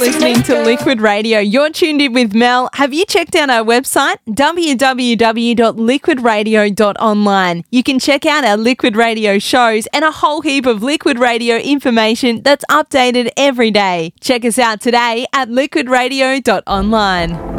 listening to Liquid Radio. You're tuned in with Mel. Have you checked out our website? www.liquidradio.online. You can check out our Liquid Radio shows and a whole heap of Liquid Radio information that's updated every day. Check us out today at liquidradio.online.